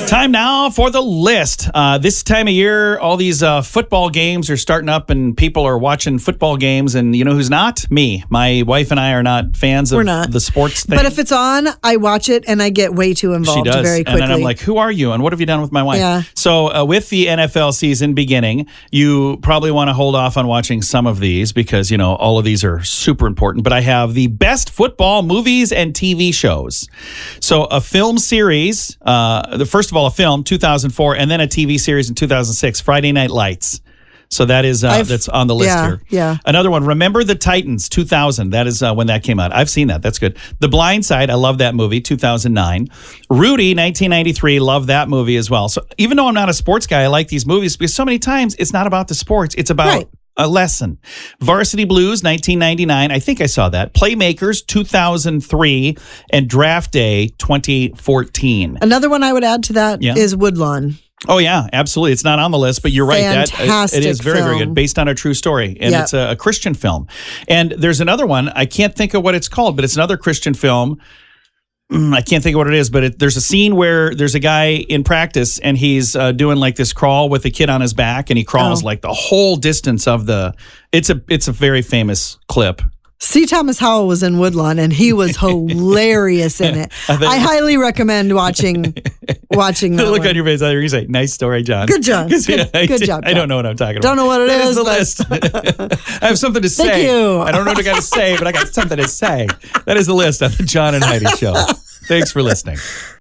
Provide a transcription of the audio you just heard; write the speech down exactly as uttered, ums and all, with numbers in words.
Time now for the list. Uh, this time of year, all these uh, football games are starting up and people are watching football games. And you know who's not? Me. My wife and I are not fans of We're not. the sports thing. But if it's on, I watch it and I get way too involved she does. very quickly. And then I'm like, who are you? And what have you done with my wife? Yeah. So uh, with the N F L season beginning, you probably want to hold off on watching some of these because, you know, all of these are super important. But I have the best football movies and T V shows. So a film series, uh, the first of all, a film, two thousand four, and then a T V series in two thousand six, Friday Night Lights. So that is uh, that's on the list yeah, here. Yeah. Another one, Remember the Titans, two thousand. That is uh, when that came out. I've seen that. That's good. The Blind Side, I love that movie, two thousand nine. Rudy, nineteen ninety-three, love that movie as well. So even though I'm not a sports guy, I like these movies because so many times it's not about the sports. It's about Right. a lesson. Varsity Blues, nineteen ninety-nine. I think I saw that. Playmakers, two thousand three. And Draft Day, twenty fourteen. Another one I would add to that Yeah. is Woodlawn. Oh, yeah, absolutely. It's not on the list, but you're right. That Fantastic it is very, very film. good, based on a true story. And Yep. it's a, a Christian film. And there's another one. I can't think of what it's called, but it's another Christian film. Mm, I can't think of what it is, but it, there's a scene where there's a guy in practice and he's uh, doing like this crawl with a kid on his back, and he crawls Oh. like the whole distance of the. It's a it's a very famous clip. C. Thomas Howell was in Woodlawn, and he was hilarious in it. I think- I highly recommend watching watching that Look one. on your face. I hear you say, "Nice story, John." Good job. 'Cause, Good- I, good job, I don't John. know what I'm talking about. Don't know what it That is, is the but- list. I have something to say. Thank you. I don't know what I got to say, but I got something to say. That is the list on the John and Heidi Show. Thanks for listening.